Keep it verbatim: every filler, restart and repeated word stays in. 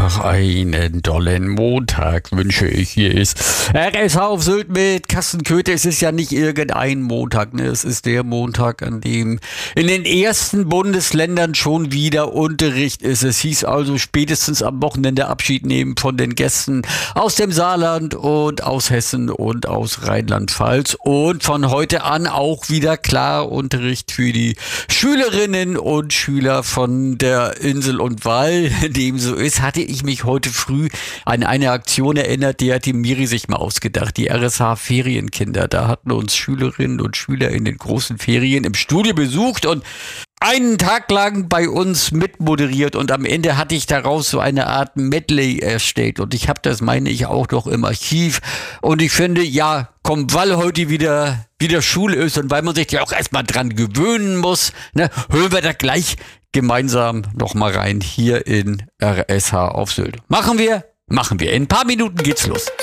Ach, einen dollen Montag wünsche ich. Hier ist R S H auf Sylt mit Carsten Köther. Es ist ja nicht irgendein Montag, ne? Es ist der Montag, an dem in den ersten Bundesländern schon wieder Unterricht ist. Es hieß also spätestens am Wochenende Abschied nehmen von den Gästen aus dem Saarland und aus Hessen und aus Rheinland-Pfalz. Und von heute an auch wieder klar Unterricht für die Schülerinnen und Schüler von der Insel und Weil. Dem so ist, hatte ich mich heute früh an eine Aktion erinnert, die hat die Miri sich mal ausgedacht. Die R S H-Ferienkinder. Da hatten uns Schülerinnen und Schüler in den großen Ferien im Studio besucht und einen Tag lang bei uns mitmoderiert, und am Ende hatte ich daraus so eine Art Medley erstellt, und ich habe das, meine ich, auch noch im Archiv. Und ich finde, ja, komm, weil heute wieder wieder Schule ist und weil man sich ja auch erstmal dran gewöhnen muss, ne, hören wir da gleich gemeinsam noch mal rein hier in R S H auf Sylt. Machen wir, machen wir. In ein paar Minuten geht's los.